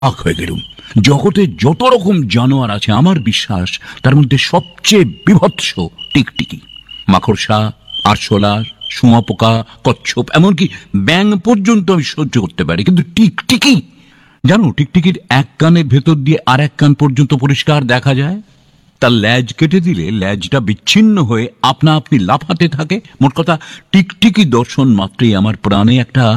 অবাক হয়ে গেলুম। জগতে যত রকম জানোয়ার আছে আমার বিশ্বাস তার মধ্যে সবচেয়ে বিভৎস টিকটিকি। মাকড়সা, আরশোলা, শুঁয়াপোকা, কচ্ছপ, এমনকি ব্যাঙ পর্যন্ত আমি সহ্য করতে পারি, কিন্তু টিকটিকি, জানো টিকটিকির এক কানের ভেতর দিয়ে আর এক কান পর্যন্ত পরিষ্কার দেখা যায়। তার ল্যাজ কেটে দিলে ল্যাজটা বিচ্ছিন্ন হয়ে আপনা আপনি লাফাতে থাকে। মোট কথা, টিকটিকি দর্শন মাত্রই আমার প্রাণে একটা